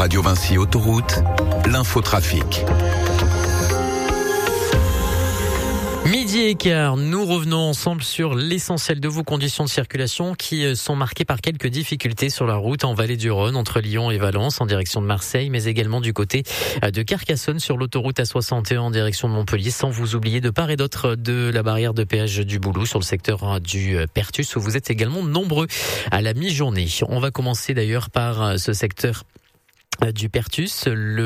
Radio Vinci Autoroute, l'infotrafic. Midi et quart, nous revenons ensemble sur l'essentiel de vos conditions de circulation qui sont marquées par quelques difficultés sur la route en vallée du Rhône entre Lyon et Valence en direction de Marseille, mais également du côté de Carcassonne sur l'autoroute A61 en direction de Montpellier, sans vous oublier de part et d'autre de la barrière de péage du Boulou sur le secteur du Pertus où vous êtes également nombreux à la mi-journée. On va commencer d'ailleurs par ce secteur du Pertus,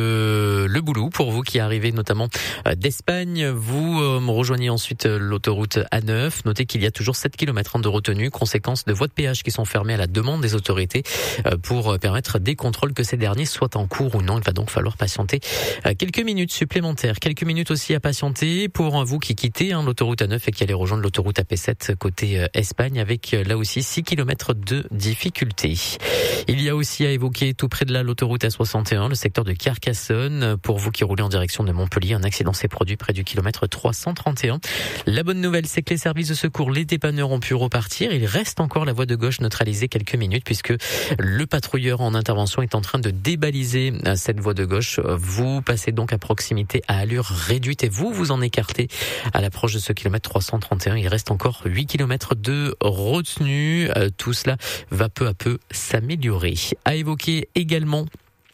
le Boulou, pour vous qui arrivez notamment d'Espagne. Vous rejoignez ensuite l'autoroute A9. Notez qu'il y a toujours 7 km de retenue, conséquence de voies de péage qui sont fermées à la demande des autorités pour permettre des contrôles que ces derniers soient en cours ou non. Il va donc falloir patienter quelques minutes supplémentaires. Quelques minutes aussi à patienter pour vous qui quittez l'autoroute A9 et qui allez rejoindre l'autoroute AP7 côté Espagne avec là aussi 6 km de difficulté. Il y a aussi à évoquer tout près de là l'autoroute A61, le secteur de Carcassonne. Pour vous qui roulez en direction de Montpellier, un accident s'est produit près du kilomètre 331. La bonne nouvelle, c'est que les services de secours, les dépanneurs ont pu repartir. Il reste encore la voie de gauche neutralisée quelques minutes puisque le patrouilleur en intervention est en train de débaliser cette voie de gauche. Vous passez donc à proximité à allure réduite et vous en écartez à l'approche de ce kilomètre 331. Il reste encore 8 km de retenue. Tout cela va peu à peu s'améliorer. À évoquer également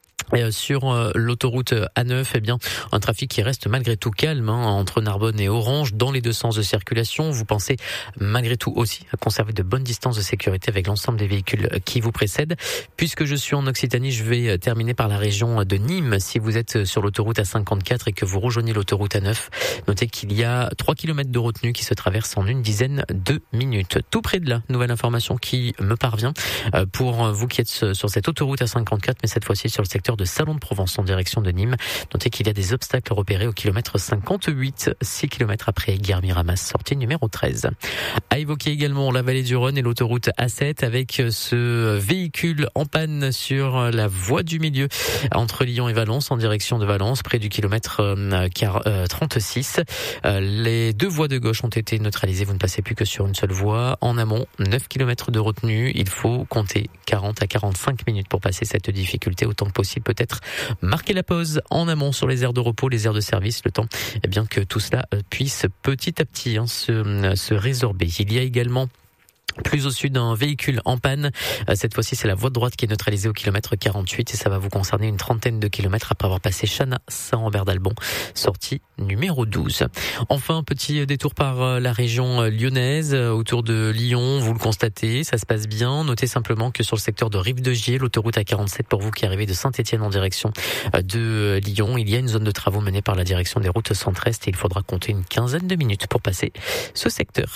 sur l'autoroute A9, eh bien, un trafic qui reste malgré tout calme entre Narbonne et Orange dans les deux sens de circulation. Vous pensez malgré tout aussi à conserver de bonnes distances de sécurité avec l'ensemble des véhicules qui vous précèdent. Puisque je suis en Occitanie, je vais terminer par la région de Nîmes. Si vous êtes sur l'autoroute A54 et que vous rejoignez l'autoroute A9, notez qu'il y a 3 km de retenue qui se traversent en une dizaine de minutes. Tout près de là, nouvelle information qui me parvient pour vous qui êtes sur cette autoroute A54, mais cette fois-ci sur le secteur de Salon de Provence en direction de Nîmes. Notez qu'il y a des obstacles repérés au kilomètre 58, 6 km après Guermiramas, sortie numéro 13. À évoquer également la vallée du Rhône et l'autoroute A7 avec ce véhicule en panne sur la voie du milieu entre Lyon et Valence en direction de Valence, près du kilomètre 36. Les deux voies de gauche ont été neutralisées. Vous ne passez plus que sur une seule voie. En amont, 9 km de retenue. Il faut compter 40 à 45 minutes pour passer cette difficulté. Autant que possible, peut-être marquer la pause en amont sur les aires de repos, les aires de service, le temps bien que tout cela puisse petit à petit se résorber. Il y a également plus au sud un véhicule en panne. Cette fois-ci, c'est la voie de droite qui est neutralisée au kilomètre 48 et ça va vous concerner une trentaine de kilomètres après avoir passé Chana, Saint-Robert-d'Albon, sortie numéro 12. Enfin, petit détour par la région lyonnaise, autour de Lyon, vous le constatez, ça se passe bien. Notez simplement que sur le secteur de Rive-de-Gier, l'autoroute A47 pour vous qui arrivez de Saint-Étienne en direction de Lyon, il y a une zone de travaux menée par la direction des routes centre-est et il faudra compter une quinzaine de minutes pour passer ce secteur.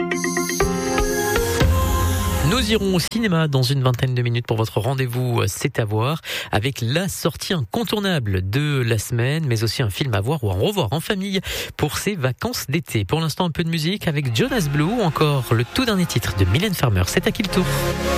Nous irons au cinéma dans une vingtaine de minutes pour votre rendez-vous C'est à voir avec la sortie incontournable de la semaine, mais aussi un film à voir ou à revoir en famille pour ces vacances d'été. Pour l'instant, un peu de musique avec Jonas Blue ou encore le tout dernier titre de Mylène Farmer. C'est à qui le tour ?